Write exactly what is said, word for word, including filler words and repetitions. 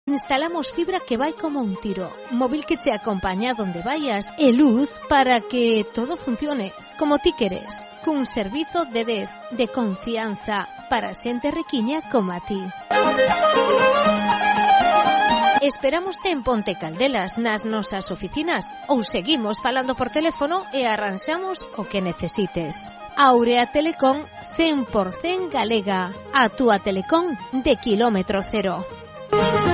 Instalamos fibra que vai como un tiro, móvil que te acompaña donde vayas e luz para que todo funcione como ti queres, cun servizo de dez de confianza para xente riquiña como a ti. Esperámoste en Ponte Caldelas, nas nosas oficinas, ou seguimos falando por teléfono e arranxamos o que necesites. Aurea Telecom cen por cen galega, a túa telecom de kilómetro cero.